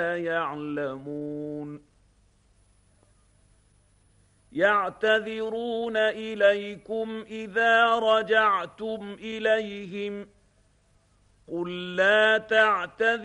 يعلمون يعتذرون إليكم إذا رجعتم إليهم قل لا تعتذروا